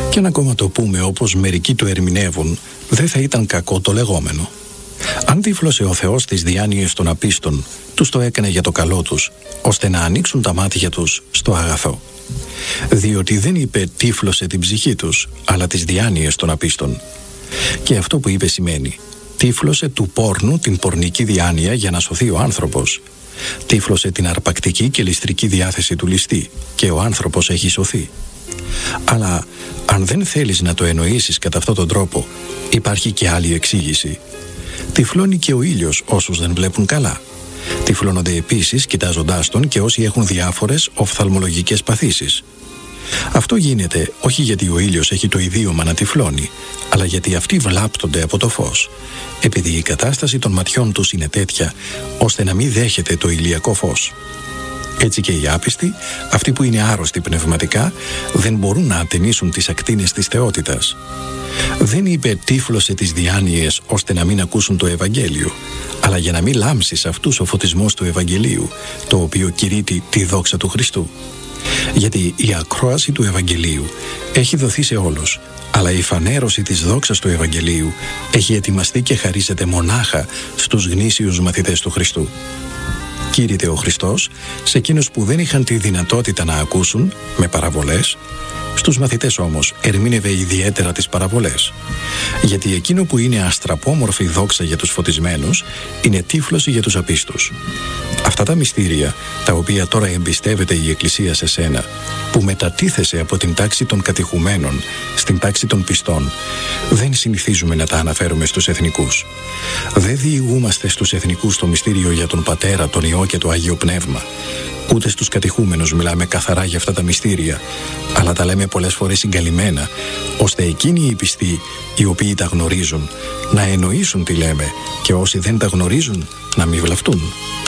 Και αν ακόμα το πούμε όπως μερικοί το ερμηνεύουν, δεν θα ήταν κακό το λεγόμενο. Αν τύφλωσε ο Θεός τις διάνοιες των απίστων, τους το έκανε για το καλό τους, ώστε να ανοίξουν τα μάτια τους στο αγαθό. Διότι δεν είπε τύφλωσε την ψυχή τους, αλλά τις διάνοιες των απίστων. Και αυτό που είπε σημαίνει τύφλωσε του πόρνου την πορνική διάνοια για να σωθεί ο άνθρωπος. Τύφλωσε την αρπακτική και ληστρική διάθεση του ληστή και ο άνθρωπος έχει σωθεί. Αλλά αν δεν θέλεις να το εννοήσεις κατά αυτόν τον τρόπο, υπάρχει και άλλη εξήγηση. Τυφλώνει και ο ήλιος όσους δεν βλέπουν καλά. Τυφλώνονται επίσης κοιτάζοντάς τον και όσοι έχουν διάφορες οφθαλμολογικές παθήσεις. Αυτό γίνεται όχι γιατί ο ήλιος έχει το ιδίωμα να τυφλώνει, αλλά γιατί αυτοί βλάπτονται από το φως, επειδή η κατάσταση των ματιών τους είναι τέτοια ώστε να μην δέχεται το ηλιακό φως. Έτσι και οι άπιστοι, αυτοί που είναι άρρωστοι πνευματικά, δεν μπορούν να ατενίσουν τις ακτίνες της θεότητας. Δεν είπε τύφλωσε τις διάνοιες ώστε να μην ακούσουν το Ευαγγέλιο, αλλά για να μην λάμψει σε αυτούς ο φωτισμός του Ευαγγελίου, το οποίο κηρύττει τη δόξα του Χριστού. Γιατί η ακρόαση του Ευαγγελίου έχει δοθεί σε όλους, αλλά η φανέρωση της δόξας του Ευαγγελίου έχει ετοιμαστεί και χαρίζεται μονάχα στους γνήσιους μαθητές του Χριστού. Κήρυτε ο Χριστός σε εκείνους που δεν είχαν τη δυνατότητα να ακούσουν με παραβολές, στους μαθητές όμως ερμήνευε ιδιαίτερα τις παραβολές. Γιατί εκείνο που είναι αστραπόμορφη δόξα για τους φωτισμένους είναι τύφλωση για τους απίστους. Αυτά τα μυστήρια, τα οποία τώρα εμπιστεύεται η Εκκλησία σε σένα, που μετατίθεσαι από την τάξη των κατηχουμένων στην τάξη των πιστών, δεν συνηθίζουμε να τα αναφέρουμε στους εθνικούς. Δεν διηγούμαστε στους εθνικούς το μυστήριο για τον Πατέρα, τον Υιό και το Άγιο Πνεύμα. Ούτε στους κατηχούμενους μιλάμε καθαρά για αυτά τα μυστήρια, αλλά τα λέμε πολλές φορές συγκαλυμμένα, ώστε εκείνοι οι πιστοί, οι οποίοι τα γνωρίζουν, να εννοήσουν τι λέμε και όσοι δεν τα γνωρίζουν να μην βλαφτούν.